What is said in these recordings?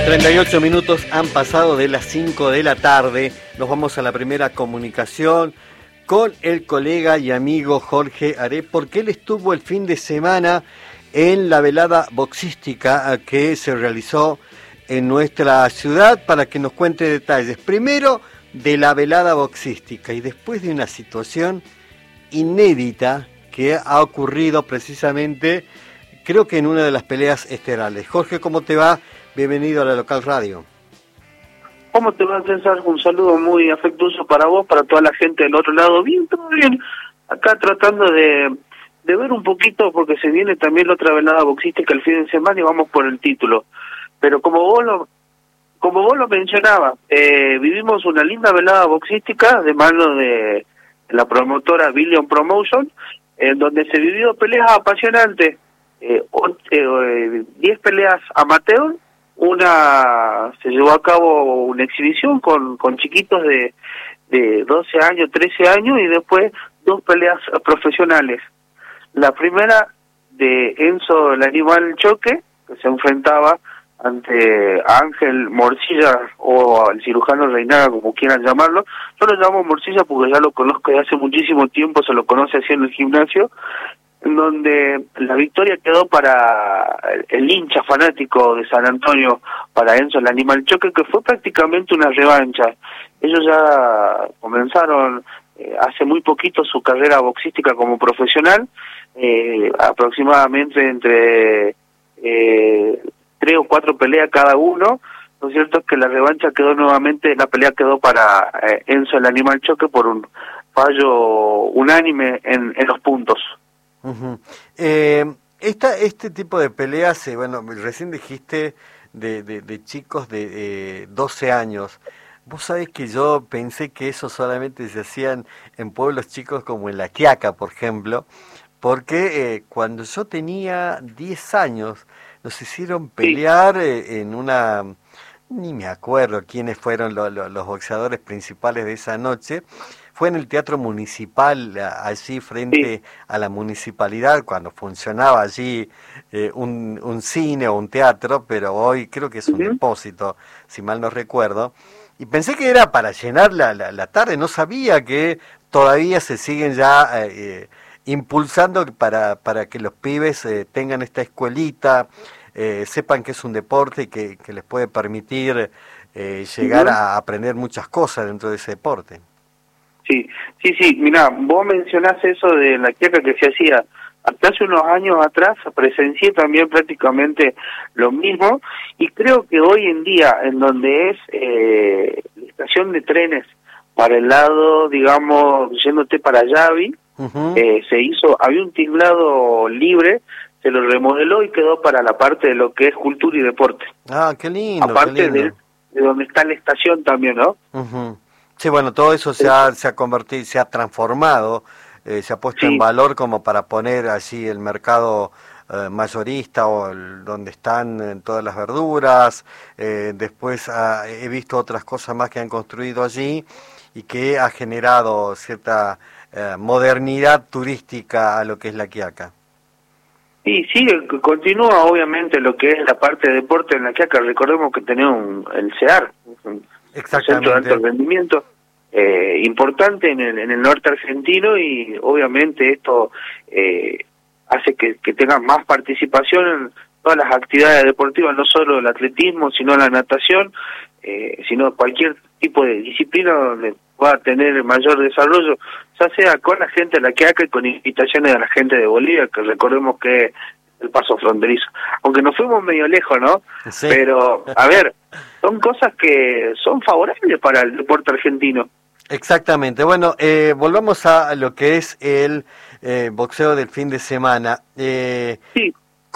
38 minutos han pasado de las 5 de la tarde. Nos vamos a la primera comunicación con el colega y amigo Jorge Aré, porque él estuvo el fin de semana en la velada boxística que se realizó en nuestra ciudad, para que nos cuente detalles. Primero de la velada boxística y después de una situación inédita que ha ocurrido precisamente, creo que en una de las peleas estelares. Jorge, ¿cómo te va? Bienvenido a la Local Radio. ¿Cómo te va, César? Un saludo muy afectuoso para vos, para toda la gente del otro lado. Bien, todo bien. Acá tratando de ver un poquito, porque se viene también la otra velada boxística el fin de semana y vamos por el título. Pero como vos lo mencionabas, vivimos una linda velada boxística de mano de la promotora Billion Promotion, en donde se vivió peleas apasionantes, 10 peleas amateur. Una se llevó a cabo una exhibición con chiquitos de 12 años, 13 años, y después 2 peleas profesionales. La primera de Enzo el Animal Choque, que se enfrentaba ante Ángel Morcilla, o al cirujano Reinaga, como quieran llamarlo. Yo lo llamo Morcilla porque ya lo conozco de hace muchísimo tiempo, se lo conoce así en el gimnasio, en donde la victoria quedó para el hincha fanático de San Antonio, para Enzo el Animal Choque, que fue prácticamente una revancha. Ellos ya comenzaron hace muy poquito su carrera boxística como profesional, aproximadamente entre 3 o 4 peleas cada uno. Lo cierto es que la revancha quedó nuevamente, la pelea quedó para Enzo el Animal Choque por un fallo unánime en los puntos. Uh-huh. Este tipo de peleas, bueno, recién dijiste de chicos de 12 años. Vos sabés que yo pensé que eso solamente se hacían en pueblos chicos como en La Quiaca, por ejemplo, porque cuando yo tenía 10 años nos hicieron pelear en una... Ni me acuerdo quiénes fueron los boxeadores principales de esa noche. Fue en el Teatro Municipal, allí frente a la municipalidad, cuando funcionaba allí un cine o un teatro, pero hoy creo que es un depósito, si mal no recuerdo. Y pensé que era para llenar la tarde, no sabía que todavía se siguen ya impulsando para que los pibes tengan esta escuelita, sepan que es un deporte y que les puede permitir llegar a aprender muchas cosas dentro de ese deporte. Sí, mirá, vos mencionás eso de La Quiaca que se hacía hasta hace unos años atrás, presencié también prácticamente lo mismo, y creo que hoy en día, en donde es la estación de trenes para el lado, digamos, yéndote para Yavi, había un tinglado libre, se lo remodeló y quedó para la parte de lo que es cultura y deporte. Ah, qué lindo. Aparte qué lindo. de donde está la estación también, ¿no? Sí, bueno, todo eso se ha convertido, se ha transformado, se ha puesto en valor como para poner allí el mercado mayorista o donde están todas las verduras. Después he visto otras cosas más que han construido allí y que ha generado cierta modernidad turística a lo que es La Quiaca. Sí, continúa obviamente lo que es la parte de deporte en La Quiaca. Recordemos que tenemos el CEAR, un centro de alto rendimiento importante en el norte argentino, y obviamente esto hace que tengan más participación en todas las actividades deportivas, no solo el atletismo, sino la natación, sino cualquier tipo de disciplina donde pueda tener mayor desarrollo, ya sea con la gente de La Quiaca y con invitaciones de la gente de Bolivia, que recordemos que es el paso fronterizo. Aunque nos fuimos medio lejos, ¿no? Sí. Pero, a ver, son cosas que son favorables para el deporte argentino. Exactamente. Bueno, volvamos a lo que es el boxeo del fin de semana. Sí.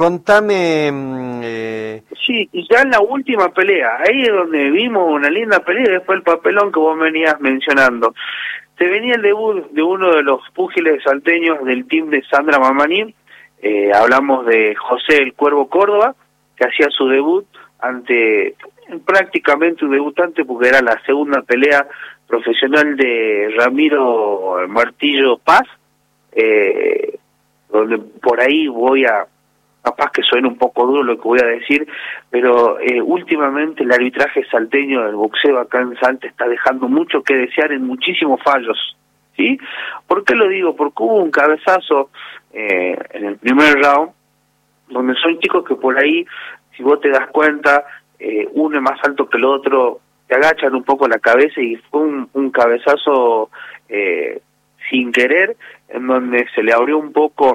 Contame... Sí, y ya en la última pelea, ahí es donde vimos una linda pelea, y después el papelón que vos venías mencionando. Se venía el debut de uno de los púgiles salteños del team de Sandra Mamaní. Hablamos de José el Cuervo Córdoba, que hacía su debut ante prácticamente un debutante, porque era la segunda pelea profesional de Ramiro Martillo Paz, donde por ahí voy a capaz que suene un poco duro lo que voy a decir, pero últimamente el arbitraje salteño del boxeo acá en Salta está dejando mucho que desear en muchísimos fallos, ¿sí? ¿Por qué lo digo? Porque hubo un cabezazo en el primer round, donde son chicos que por ahí, si vos te das cuenta, uno es más alto que el otro, te agachan un poco la cabeza y fue un cabezazo sin querer, en donde se le abrió un poco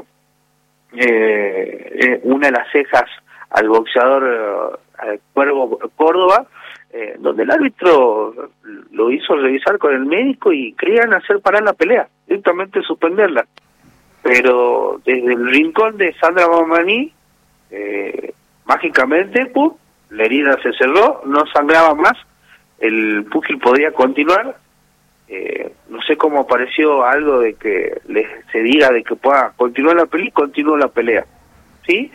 una de las cejas al boxeador al Cuervo Córdoba, donde el árbitro lo hizo revisar con el médico y querían hacer parar la pelea, directamente suspenderla. Pero desde el rincón de Sandra Mamani, mágicamente, la herida se cerró, no sangraba más, el púgil podía continuar. No sé cómo apareció algo de que se diga de que pueda continuar la pelea, y continuó la pelea, ¿sí?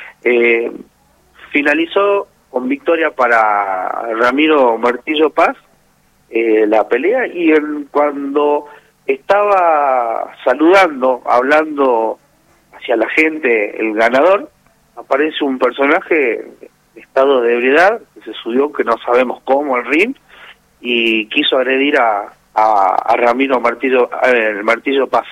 Finalizó con victoria para Ramiro Martillo Paz la pelea, y cuando estaba saludando, hablando hacia la gente, el ganador, aparece un personaje en estado de ebriedad, que se subió, que no sabemos cómo, al ring, y quiso agredir a Ramiro Martillo Paz.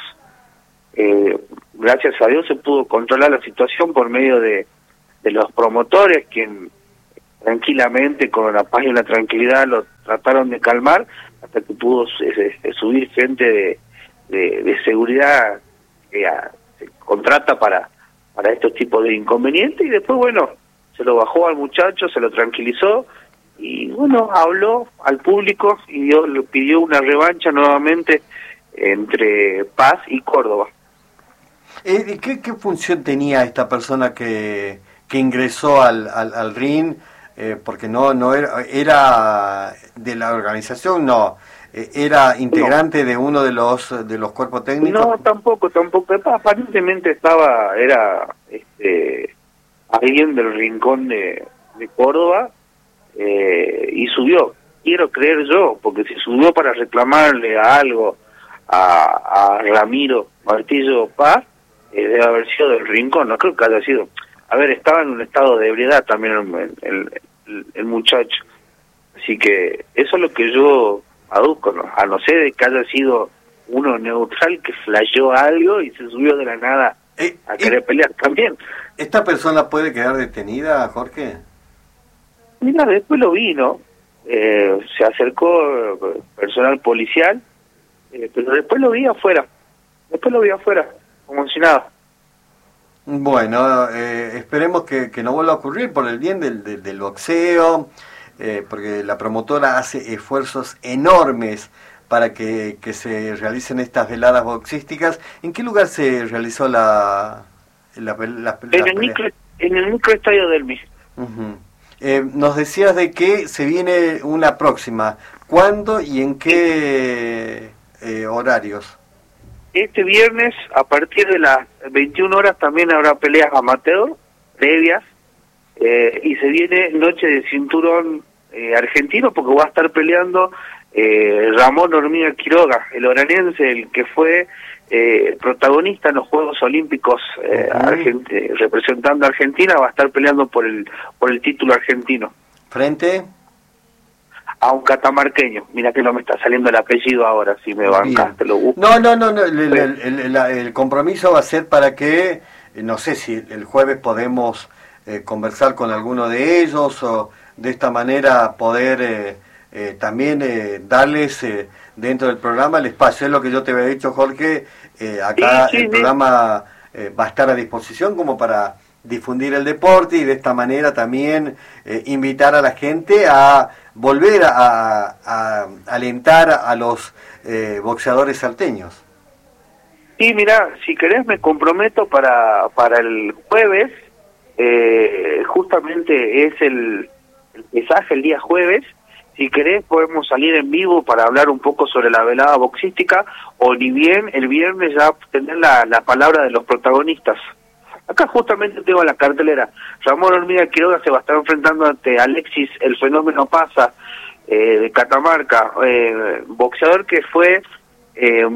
Gracias a Dios se pudo controlar la situación por medio de los promotores, quien tranquilamente, con la paz y la tranquilidad, lo trataron de calmar hasta que pudo subir gente de seguridad que se contrata para estos tipos de inconvenientes, y después, bueno, se lo bajó al muchacho, se lo tranquilizó, y bueno, habló al público y le pidió una revancha nuevamente entre Paz y Córdoba. ¿Qué función tenía esta persona que ingresó al ring? Porque no era de la organización, no, era integrante de uno de los cuerpos técnicos. No, tampoco. Aparentemente era alguien del rincón de Córdoba, y subió. Quiero creer yo, porque si subió para reclamarle algo a Ramiro Martillo Paz, debe haber sido del rincón, no creo que haya sido. A ver, estaba en un estado de ebriedad también el muchacho, así que eso es lo que yo aduzco, ¿no? A no ser de que haya sido uno neutral que flasheó algo y se subió de la nada a querer pelear también. ¿Esta persona puede quedar detenida, Jorge? Mira, después lo vi, ¿no? Se acercó personal policial, pero después lo vi afuera, como si nada. Bueno, esperemos que no vuelva a ocurrir por el bien del boxeo, porque la promotora hace esfuerzos enormes para que se realicen estas veladas boxísticas. ¿En qué lugar se realizó la pelea? En el microestadio del MIS. Nos decías de que se viene una próxima. ¿Cuándo y en qué horarios? Este viernes, a partir de las 21 horas, también habrá peleas amateur, previas, y se viene noche de cinturón argentino, porque va a estar peleando Ramón Hormiga Quiroga, el oranense, el que fue protagonista en los Juegos Olímpicos representando a Argentina, va a estar peleando por el título argentino. ¿Frente? A un catamarqueño. Mira que no me está saliendo el apellido ahora, si me bancas, te lo busco. No, el compromiso va a ser para que, no sé si el jueves podemos conversar con alguno de ellos, o de esta manera poder también darles dentro del programa el espacio. Es lo que yo te había dicho, Jorge, acá el programa va a estar a disposición como para difundir el deporte, y de esta manera también invitar a la gente a volver a alentar a los boxeadores salteños. Sí, mira, si querés me comprometo para el jueves, justamente es el pesaje el día jueves. Si querés podemos salir en vivo para hablar un poco sobre la velada boxística, o ni bien el viernes ya tener la palabra de los protagonistas. Acá justamente tengo la cartelera. Ramón Hormiga Quiroga se va a estar enfrentando ante Alexis El Fenómeno Pasa, de Catamarca, boxeador que fue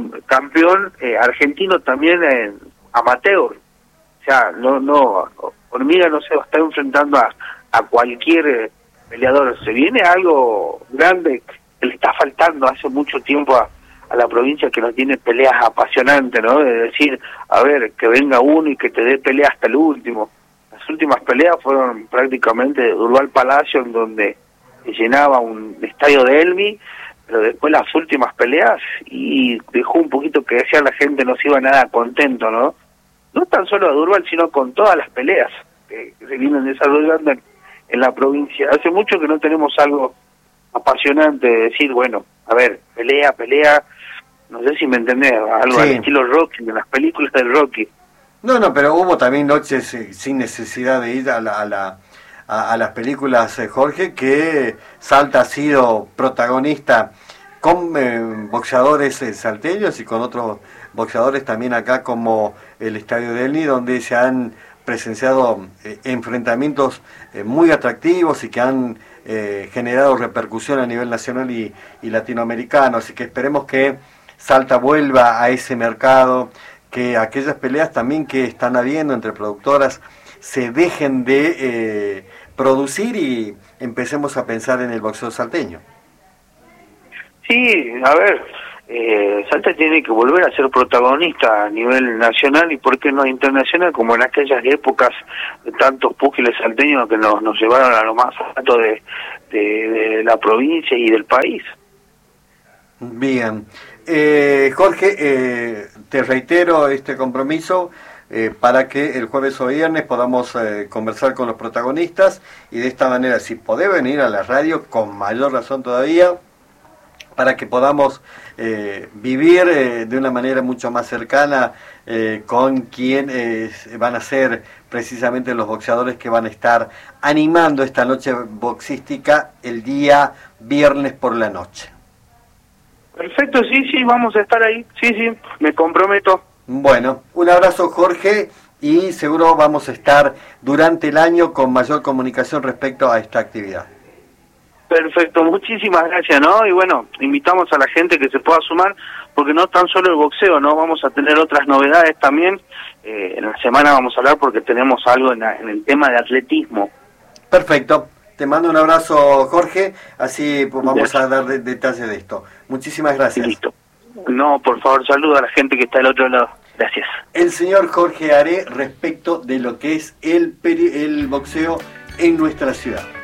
campeón argentino también en amateur. O sea, Hormiga no se va a estar enfrentando a cualquier peleador. Se viene algo grande que le está faltando hace mucho tiempo a la provincia, que no tiene peleas apasionantes, ¿no? De decir, a ver, que venga uno y que te dé pelea hasta el último. Las últimas peleas fueron prácticamente de Durval Palacio, en donde se llenaba un estadio de Elmi, pero después las últimas peleas y dejó un poquito que decía la gente, no se iba nada contento, ¿no? No tan solo a Durval, sino con todas las peleas que se vienen desarrollando en la provincia. Hace mucho que no tenemos algo apasionante de decir, bueno, a ver, pelea, no sé si me entendés, algo al estilo Rocky, de las películas del Rocky. No, pero hubo también noches sin necesidad de ir a las películas, Jorge, que Salta ha sido protagonista con boxeadores salteños y con otros boxeadores también acá, como el Estadio del Elni, donde se han presenciado enfrentamientos muy atractivos y que han generado repercusión a nivel nacional y latinoamericano. Así que esperemos que Salta vuelva a ese mercado, que aquellas peleas también que están habiendo entre productoras se dejen de producir y empecemos a pensar en el boxeo salteño. Sí, a ver, Salta tiene que volver a ser protagonista a nivel nacional y por qué no internacional, como en aquellas épocas de tantos púgiles salteños que nos llevaron a lo más alto de la provincia y del país. Bien. Jorge, te reitero este compromiso para que el jueves o viernes podamos conversar con los protagonistas y de esta manera, si podés venir a la radio, con mayor razón todavía, para que podamos vivir de una manera mucho más cercana con quien van a ser precisamente los boxeadores que van a estar animando esta noche boxística el día viernes por la noche. Perfecto, sí, vamos a estar ahí, sí, me comprometo. Bueno, un abrazo, Jorge, y seguro vamos a estar durante el año con mayor comunicación respecto a esta actividad. Perfecto, muchísimas gracias, ¿no? Y bueno, invitamos a la gente que se pueda sumar, porque no tan solo el boxeo, ¿no? Vamos a tener otras novedades también. En la semana vamos a hablar porque tenemos algo en el tema de atletismo. Perfecto. Te mando un abrazo, Jorge, así pues vamos a dar detalles de esto. Muchísimas gracias. Listo. No, por favor, saludo a la gente que está del otro lado. Gracias. El señor Jorge Aré respecto de lo que es el boxeo en nuestra ciudad.